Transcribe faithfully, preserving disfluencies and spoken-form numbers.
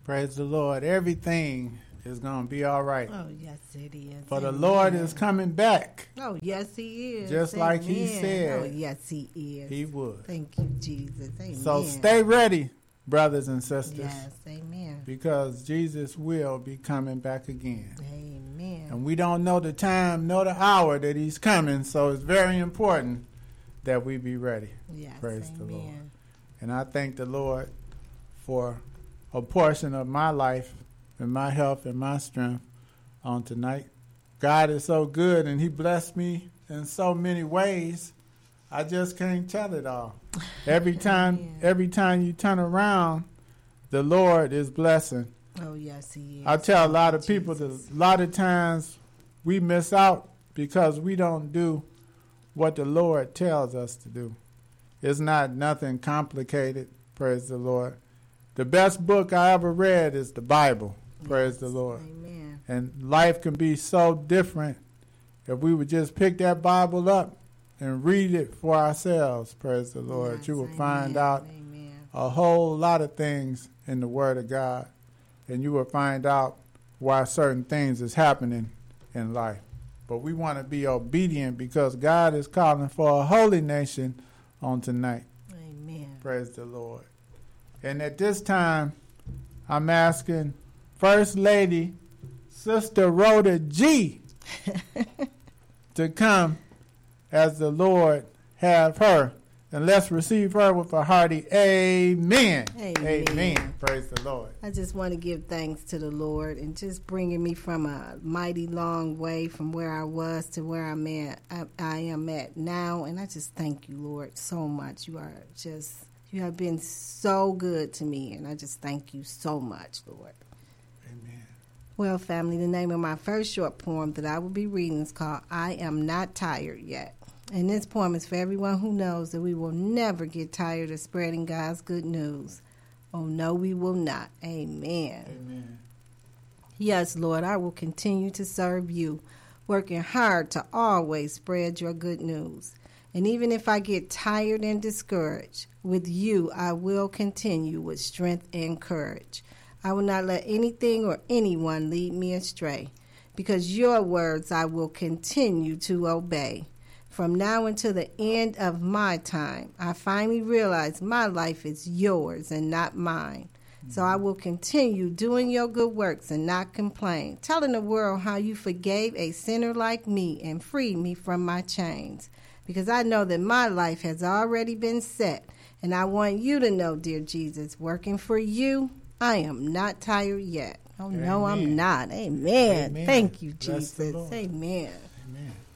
Praise the Lord. Everything is going to be all right. Oh, yes, it is. For Amen. the Lord is coming back. Oh, yes, he is. Just Amen. like he said. Oh, yes, he is. He would. Thank you, Jesus. Amen. So stay ready, brothers and sisters. Yes, amen. Because Jesus will be coming back again. Amen. And we don't know the time nor the hour that he's coming, so it's very important that we be ready. Yes, Praise amen. the Lord. And I thank the Lord for a portion of my life and my health and my strength on tonight. God is so good, and he blessed me in so many ways. I just can't tell it all. Every time, every time you turn around, the Lord is blessing. Oh, yes, he is. I tell a lot of people that a lot of times we miss out because we don't do what the Lord tells us to do. It's not nothing complicated, praise the Lord. The best book I ever read is the Bible, praise yes, the Lord. Amen. And life can be so different if we would just pick that Bible up and read it for ourselves, praise the Lord. Yes, you will amen, find out amen. a whole lot of things in the Word of God, and you will find out why certain things is happening in life. But we want to be obedient because God is calling for a holy nation on tonight. Amen. Praise the Lord. And at this time, I'm asking First Lady, Sister Rhoda G, to come as the Lord have her. And let's receive her with a hearty amen. Amen. Amen. Praise the Lord. I just want to give thanks to the Lord and just bringing me from a mighty long way from where I was to where I'm at. I, I am at now. And I just thank you, Lord, so much. You are just, you have been so good to me. And I just thank you so much, Lord. Amen. Well, family, the name of my first short poem that I will be reading is called I Am Not Tired Yet. And this poem is for everyone who knows that we will never get tired of spreading God's good news. Oh, no, we will not. Amen. Amen. Yes, Lord, I will continue to serve you, working hard to always spread your good news. And even if I get tired and discouraged, with you I will continue with strength and courage. I will not let anything or anyone lead me astray, because your words I will continue to obey. From now until the end of my time, I finally realize my life is yours and not mine. Mm-hmm. So I will continue doing your good works and not complain, telling the world how you forgave a sinner like me and freed me from my chains. Because I know that my life has already been set, and I want you to know, dear Jesus, working for you, I am not tired yet. Oh, Amen. No, I'm not. Amen. Amen. Thank you, Jesus. Amen. Amen.